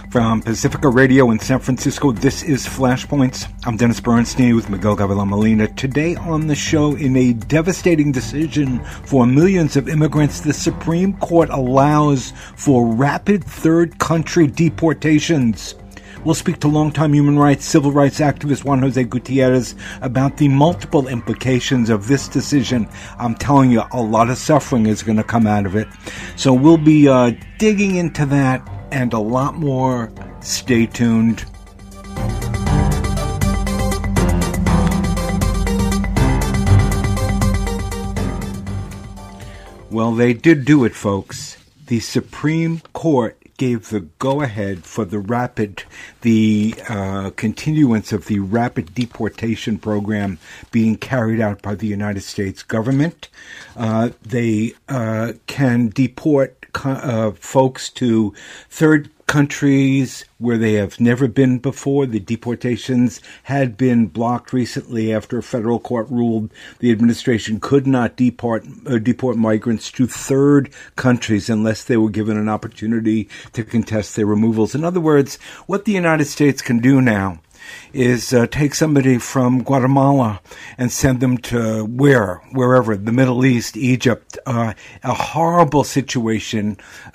From Pacifica Radio in San Francisco, this is Flashpoints. I'm Dennis Bernstein with Miguel Gavilan Molina. Today on the show, in a devastating decision for millions of immigrants, the Supreme Court allows for rapid third country deportations. We'll speak to longtime human rights, civil rights activist Juan Jose Gutierrez about the multiple implications of this decision. I'm telling you, a lot of suffering is going to come out of it. So we'll be digging into that and a lot more. Stay tuned. Well, they did do it, folks. The Supreme Court gave the go-ahead for the continuance of the rapid deportation program being carried out by the United States government. They can deport folks to third countries where they have never been before. The deportations had been blocked recently after a federal court ruled the administration could not deport migrants to third countries unless they were given an opportunity to contest their removals. In other words, what the United States can do now is take somebody from Guatemala and send them to wherever, the Middle East, Egypt, a horrible situation,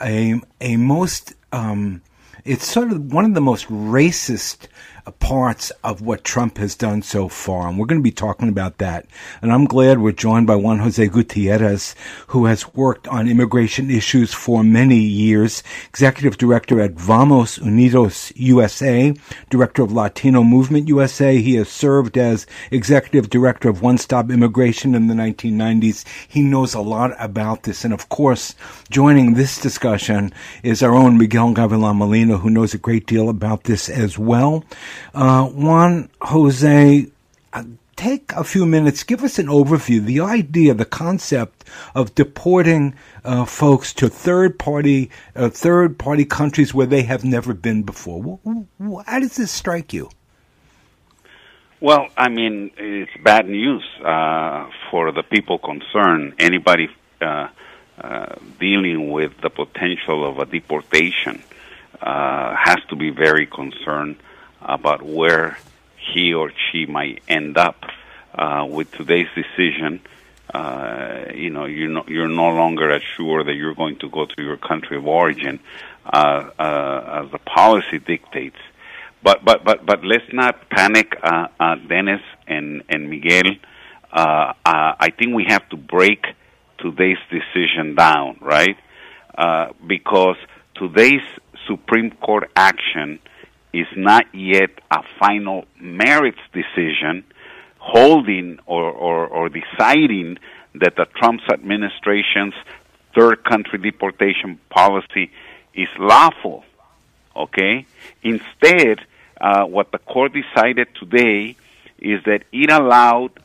it's sort of one of the most racist parts of what Trump has done so far. And we're going to be talking about that. And I'm glad we're joined by Juan Jose Gutierrez, who has worked on immigration issues for many years, Executive Director at Vamos Unidos USA, Director of Latino Movement USA. He has served as Executive Director of One Stop Immigration in the 1990s. He knows a lot about this. And of course, joining this discussion is our own Miguel Gavilan Molina, who knows a great deal about this as well. Juan Jose, take a few minutes, give us an overview, the idea, the concept of deporting folks to third party countries where they have never been before. How does this strike you? Well, I mean, it's bad news for the people concerned. Anybody dealing with the potential of a deportation has to be very concerned about where he or she might end up. With today's decision, you're no longer assured that you're going to go to your country of origin as the policy dictates. But let's not panic, Dennis and Miguel. I think we have to break today's decision down, right? Because today's Supreme Court action is not yet a final merits decision holding or deciding that the Trump administration's third country deportation policy is lawful, okay? Instead, what the court decided today is that it allowed